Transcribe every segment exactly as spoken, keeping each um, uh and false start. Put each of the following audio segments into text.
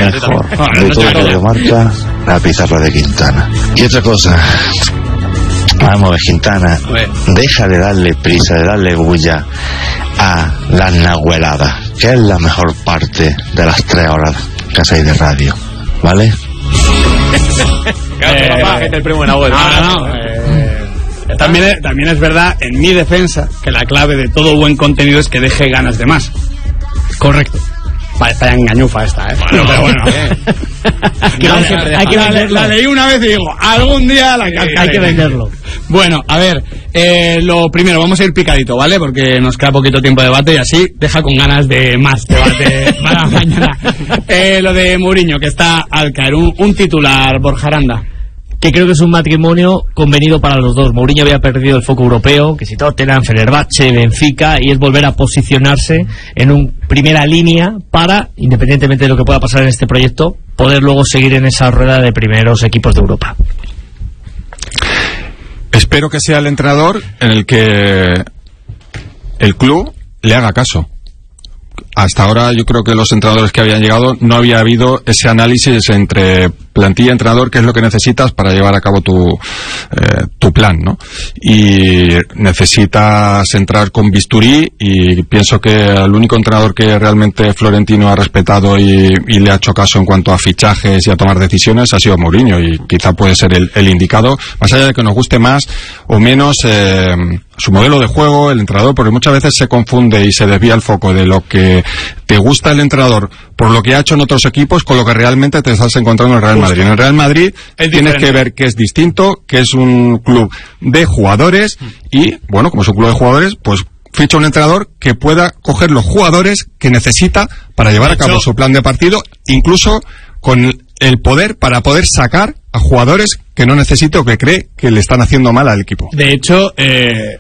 mejor de todo Radio Marca, la pizarra de Quintana. Y otra cosa, vamos a ver, Quintana, deja de darle prisa, de darle bulla a las nahueladas, que es la mejor parte de las tres horas que hacéis de radio, ¿vale? Eh, el primo no, no, no. Eh, también, es, también es verdad, en mi defensa, que la clave de todo buen contenido es que deje ganas de más. Correcto. Vaya engañufa esta, ¿eh? Bueno, pero bueno. ¿eh? No, hay que, hay que la, la, la leí una vez y digo, algún día la hay, hay que venderlo. Bueno, a ver, eh, lo primero, vamos a ir picadito, ¿vale? Porque nos queda poquito tiempo de debate y así deja con ganas de más debate para mañana. Eh, lo de Mourinho, que está al caer, un, un titular, Borja Aranda. Que creo que es un matrimonio convenido para los dos. Mourinho había perdido el foco europeo, que si Tottenham, Fenerbahce, Benfica, y es volver a posicionarse en una primera línea para, independientemente de lo que pueda pasar en este proyecto, poder luego seguir en esa rueda de primeros equipos de Europa. Espero que sea el entrenador en el que el club le haga caso. Hasta ahora yo creo que los entrenadores que habían llegado no había habido ese análisis entre plantilla y entrenador, qué es lo que necesitas para llevar a cabo tu eh, tu plan, ¿no? Y necesitas entrar con bisturí, y pienso que el único entrenador que realmente Florentino ha respetado y, y le ha hecho caso en cuanto a fichajes y a tomar decisiones ha sido Mourinho, y quizá puede ser el, el indicado, más allá de que nos guste más o menos eh, su modelo de juego, el entrenador, porque muchas veces se confunde y se desvía el foco de lo que te gusta el entrenador por lo que ha hecho en otros equipos con lo que realmente te estás encontrando en el Real Madrid. En el Real Madrid tienes que ver que es distinto, que es un club de jugadores y, bueno, como es un club de jugadores, pues ficha un entrenador que pueda coger los jugadores que necesita para llevar a cabo su plan de partido, incluso con el poder para poder sacar a jugadores que no necesite o que cree que le están haciendo mal al equipo. De hecho, eh,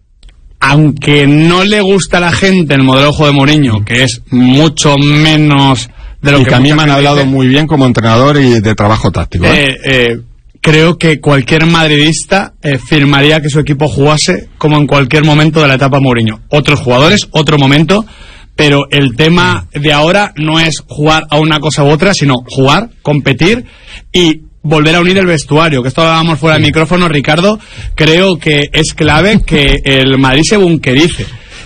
aunque no le gusta a la gente el modelo de juego de Mourinho, que es mucho menos de lo y que, que a mí me han hablado dice, muy bien como entrenador y de trabajo táctico. ¿eh? Eh, eh, creo que cualquier madridista eh, firmaría que su equipo jugase como en cualquier momento de la etapa Mourinho. Otros jugadores, otro momento, pero el tema de ahora no es jugar a una cosa u otra, sino jugar, competir y volver a unir el vestuario, que esto hablábamos fuera del micrófono, Ricardo. Creo que es clave que el Madrid se bunkerice.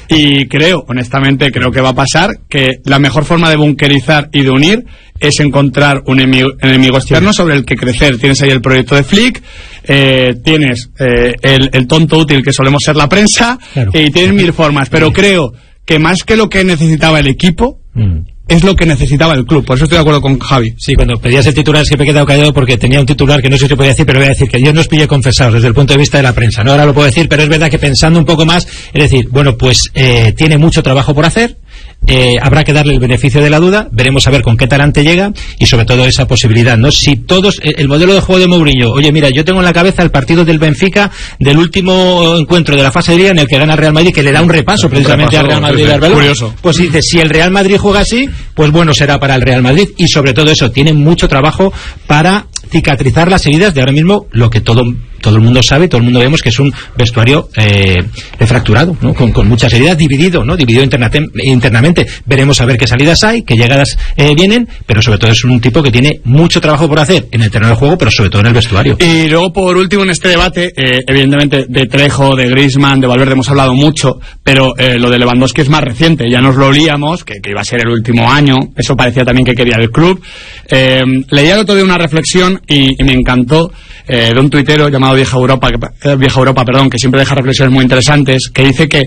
Y creo, honestamente, creo que va a pasar que la mejor forma de bunkerizar y de unir es encontrar un enemigo, enemigo externo sobre el que crecer. Tienes ahí el proyecto de Flick, eh, tienes eh, el, el tonto útil que solemos ser la prensa, claro, y tienes mil formas, pero creo que más que lo que necesitaba el equipo, mm. es lo que necesitaba el club. Por eso estoy de acuerdo con Javi. Sí, cuando pedías el titular siempre he quedado callado porque tenía un titular que no sé si podía decir, pero voy a decir que yo no os pillé confesados desde el punto de vista de la prensa, ¿no? Ahora lo puedo decir, pero es verdad que pensando un poco más, es decir, bueno, pues eh, tiene mucho trabajo por hacer, eh, habrá que darle el beneficio de la duda, veremos a ver con qué talante llega y sobre todo esa posibilidad, ¿no? Si todos, eh, el modelo de juego de Mourinho, oye, mira, yo tengo en la cabeza el partido del Benfica del último encuentro de la fase de liga en el que gana el Real Madrid, que le da un repaso precisamente al Real Madrid de Arbelú. Curioso. Pues dice, si el Real Madrid juega así, pues bueno, será para el Real Madrid, y sobre todo eso, tiene mucho trabajo para cicatrizar las heridas de ahora mismo, lo que todo todo el mundo sabe, todo el mundo vemos que es un vestuario eh, fracturado, ¿no? Con, con muchas heridas, dividido, ¿no? Dividido internate, internamente. Veremos a ver qué salidas hay, qué llegadas eh, vienen, pero sobre todo es un tipo que tiene mucho trabajo por hacer en el terreno del juego, pero sobre todo en el vestuario. Y luego, por último, en este debate, eh, evidentemente, de Trejo, de Griezmann, de Valverde hemos hablado mucho, pero eh, lo de Lewandowski es más reciente. Ya nos lo olíamos, que, que iba a ser el último año, eso parecía también que quería el club. Eh, leía el otro día una reflexión y, y me encantó, eh, de un tuitero llamado Vieja Europa, que, eh, Vieja Europa, perdón, que siempre deja reflexiones muy interesantes, que dice que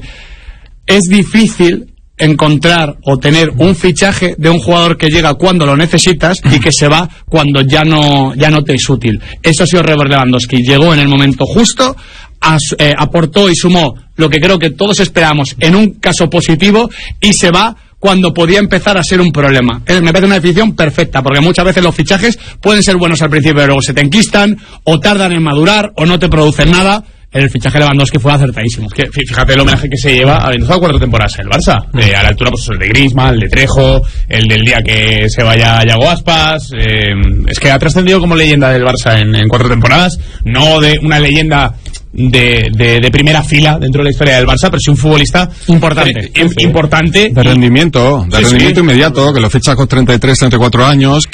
es difícil encontrar o tener un fichaje de un jugador que llega cuando lo necesitas y que se va cuando ya no ya no te es útil. Eso ha sido Robert Lewandowski. Llegó en el momento justo, as, eh, aportó y sumó lo que creo que todos esperábamos en un caso positivo, y se va cuando podía empezar a ser un problema. Eh, me parece una definición perfecta, porque muchas veces los fichajes pueden ser buenos al principio, pero luego se te enquistan, o tardan en madurar, o no te producen nada. El fichaje de Lewandowski fue acertadísimo. Que, fíjate el homenaje que se lleva habiendo estado cuatro temporadas en el Barça. Eh, a la altura, pues el de Griezmann, el de Trejo, el del día que se vaya Yago Aspas. Eh, es que ha trascendido como leyenda del Barça en, en cuatro temporadas. No de una leyenda de, de, de primera fila dentro de la historia del Barça, pero sí un futbolista importante. Eh, sí. Importante. De rendimiento, de sí, rendimiento sí. inmediato, que lo ficha con treinta y tres, treinta y cuatro años,